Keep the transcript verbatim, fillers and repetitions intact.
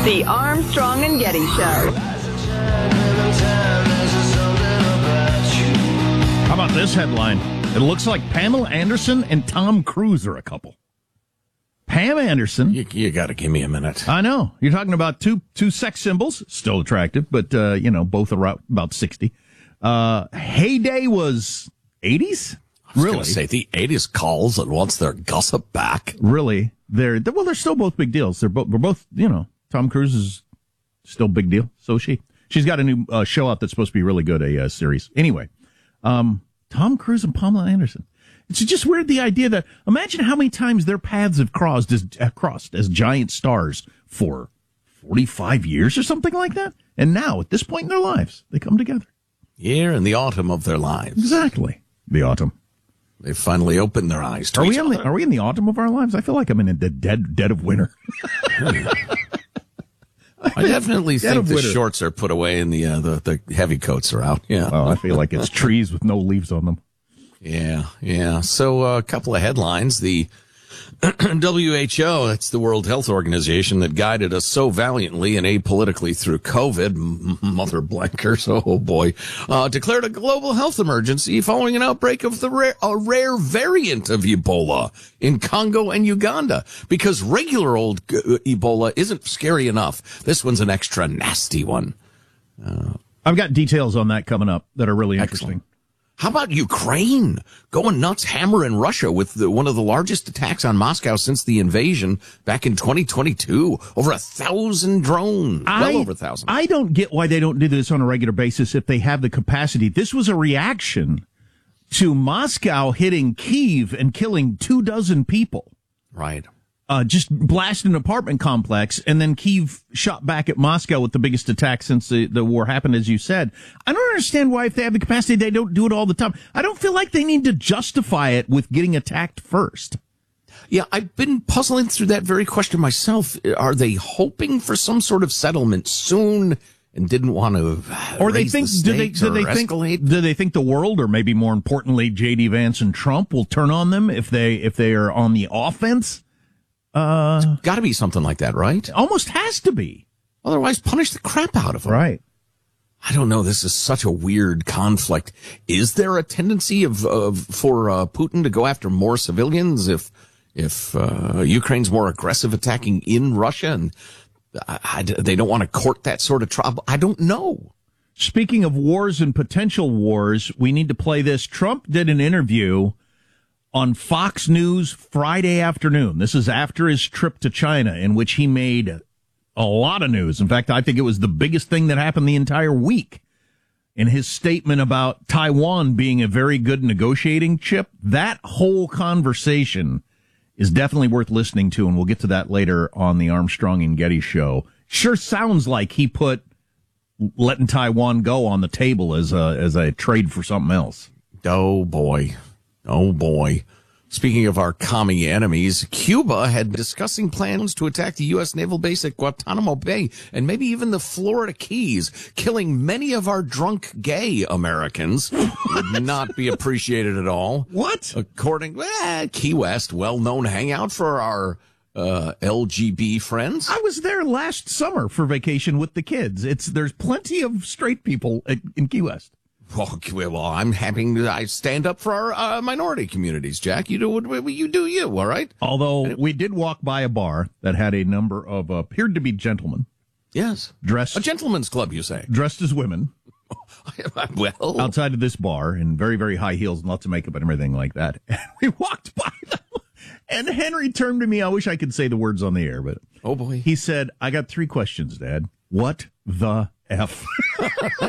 The Armstrong and Getty Show. How about this headline? It looks like Pamela Anderson and Tom Cruise are a couple. Pam Anderson. You, you got to give me a minute. I know. You're talking about two two sex symbols, still attractive, but, uh, you know, both are about sixty. Uh, heyday was eighties? I was really? going to say the eighties calls and wants their gossip back. Really? They're, they're, well, they're still both big deals. They're both, we're both, you know, Tom Cruise is still big deal. So is she. She's got a new uh, show out that's supposed to be really good, a uh, series. Anyway, um, Tom Cruise and Pamela Anderson. It's just weird, the idea that, imagine how many times their paths have crossed as, uh, crossed as giant stars for forty-five years or something like that. And now, at this point in their lives, they come together. Year in the autumn of their lives. Exactly. The autumn. They finally opened their eyes to Are each we, in the, other. are we in the autumn of our lives? I feel like I'm in the dead, dead of winter. I definitely Dead think of the winter. shorts are put away and the, uh, the, the heavy coats are out. Yeah. Oh, I feel like it's trees with no leaves on them. Yeah, yeah. So uh, a couple of headlines. The W H O, that's the World Health Organization that guided us so valiantly and apolitically through COVID, m- mother blankers, oh boy, uh, declared a global health emergency following an outbreak of the rare, a rare variant of Ebola in Congo and Uganda. Because regular old uh, Ebola isn't scary enough. This one's an extra nasty one. Uh, I've got details on that coming up that are really Excellent. interesting. How about Ukraine going nuts, hammering Russia with the, one of the largest attacks on Moscow since the invasion back in twenty twenty-two? Over a thousand drones. I, well over a thousand. I don't get why they don't do this on a regular basis if they have the capacity. This was a reaction to Moscow hitting Kyiv and killing two dozen people. Right. Uh, just blasted an apartment complex, and then Kyiv shot back at Moscow with the biggest attack since the, the war happened, as you said. I don't understand why, if they have the capacity, they don't do it all the time. I don't feel like they need to justify it with getting attacked first. Yeah, I've been puzzling through that very question myself. Are they hoping for some sort of settlement soon and didn't want to uh, Or they raise think, the do they, stakes do or they think, escalate? do they think the world, or maybe more importantly, J D Vance and Trump will turn on them if they, if they are on the offense? Uh, Got to be something like that, right? almost has to be. Otherwise, punish the crap out of them. Right. I don't know. This is such a weird conflict. Is there a tendency of, of for uh, Putin to go after more civilians if if uh, Ukraine's more aggressive attacking in Russia, and I, I, they don't want to court that sort of trouble? I don't know. Speaking of wars and potential wars, we need to play this. Trump did an interview on Fox News Friday afternoon. This is after his trip to China, in which he made a lot of news. In fact, I think it was the biggest thing that happened the entire week. In his statement about Taiwan being a very good negotiating chip, that whole conversation is definitely worth listening to, and we'll get to that later on the Armstrong and Getty show. Sure sounds like he put letting Taiwan go on the table as a, as a trade for something else. Oh boy. Oh boy. Speaking of our commie enemies, Cuba had discussing plans to attack the U S naval base at Guantanamo Bay and maybe even the Florida Keys, killing many of our drunk gay Americans. Would not be appreciated at all. What? According, eh, Key West, well-known hangout for our uh, L G B friends. I was there last summer for vacation with the kids. It's there's plenty of straight people at, in Key West. Well, well, I'm having, I stand up for our uh, minority communities, Jack. You do what you do, you, all right? Although we did walk by a bar that had a number of uh, appeared to be gentlemen Yes. dressed A gentleman's club, you say? dressed as women Well, outside of this bar in very, very high heels and lots of makeup and everything like that. And we walked by them, and Henry turned to me. I wish I could say the words on the air, but oh boy. he said, "I got three questions, Dad. What the F?"